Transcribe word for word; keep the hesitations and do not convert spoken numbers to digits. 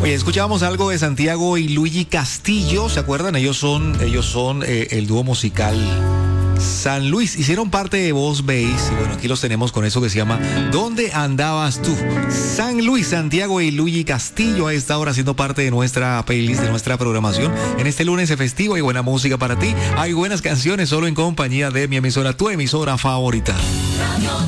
Oye, escuchábamos algo de Santiago y Luigi Castillo, ¿se acuerdan? Ellos son, ellos son eh, el dúo musical San Luis. Hicieron parte de Voz Bass y bueno, aquí los tenemos con eso que se llama ¿Dónde andabas tú? San Luis, Santiago y Luigi Castillo a esta hora haciendo parte de nuestra playlist, de nuestra programación. En este lunes de festivo hay buena música para ti, hay buenas canciones solo en compañía de mi emisora, tu emisora favorita.